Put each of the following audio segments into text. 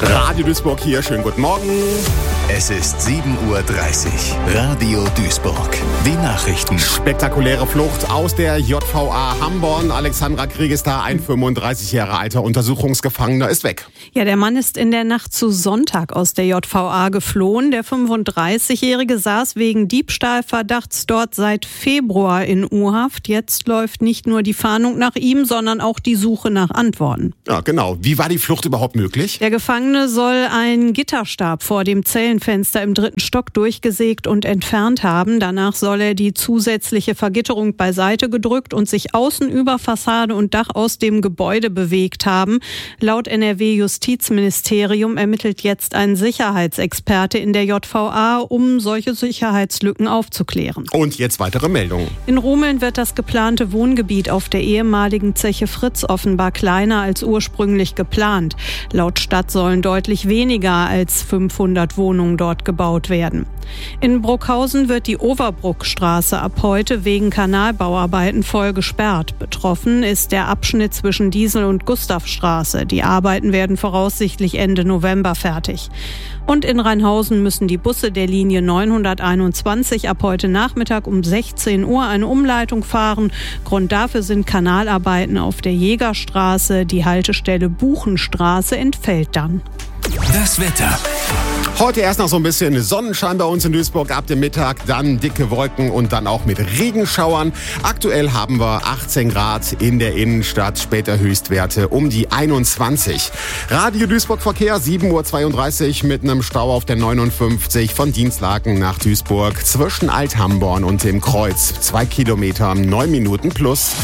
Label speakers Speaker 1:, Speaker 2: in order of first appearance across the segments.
Speaker 1: Radio Duisburg hier, schönen guten Morgen.
Speaker 2: Es ist 7:30 Uhr. Radio Duisburg. Die Nachrichten.
Speaker 1: Spektakuläre Flucht aus der JVA Hamborn. Alexandra Kriegestar, ein 35 Jahre alter Untersuchungsgefangener, ist weg.
Speaker 3: Ja, der Mann ist in der Nacht zu Sonntag aus der JVA geflohen. Der 35-Jährige saß wegen Diebstahlverdachts dort seit Februar in U-Haft. Jetzt läuft nicht nur die Fahndung nach ihm, sondern auch die Suche nach Antworten.
Speaker 1: Ja, genau. Wie war die Flucht überhaupt möglich?
Speaker 3: Der Gefangene soll einen Gitterstab vor dem Zellenfenster im 3. Stock durchgesägt und entfernt haben. Danach soll er die zusätzliche Vergitterung beiseite gedrückt und sich außen über Fassade und Dach aus dem Gebäude bewegt haben. Laut NRW-Justizministerium ermittelt jetzt ein Sicherheitsexperte in der JVA, um solche Sicherheitslücken aufzuklären.
Speaker 1: Und jetzt weitere Meldungen.
Speaker 3: In Rumeln wird das geplante Wohngebiet auf der ehemaligen Zeche Fritz offenbar kleiner als ursprünglich geplant. Laut Stadt sollen deutlich weniger als 500 Wohnungen dort gebaut werden. In Bruckhausen wird die Overbruckstraße ab heute wegen Kanalbauarbeiten voll gesperrt. Betroffen ist der Abschnitt zwischen Diesel- und Gustavstraße. Die Arbeiten werden voraussichtlich Ende November fertig. Und in Rheinhausen müssen die Busse der Linie 921 ab heute Nachmittag um 16 Uhr eine Umleitung fahren. Grund dafür sind Kanalarbeiten auf der Jägerstraße. Die Haltestelle Buchenstraße entfällt dann.
Speaker 2: Das Wetter.
Speaker 1: Heute erst noch so ein bisschen Sonnenschein bei uns in Duisburg, ab dem Mittag dann dicke Wolken und dann auch mit Regenschauern. Aktuell haben wir 18 Grad in der Innenstadt, später Höchstwerte um die 21. Radio Duisburg Verkehr, 7:32 Uhr mit einem Stau auf der 59 von Dienstlaken nach Duisburg zwischen Alt-Hamborn und dem Kreuz. 2 Kilometer, 9 Minuten plus.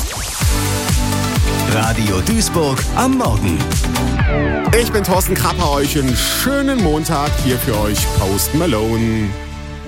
Speaker 2: Radio Duisburg am Morgen.
Speaker 1: Ich bin Thorsten Krapper, euch einen schönen Montag. Hier für euch Post Malone.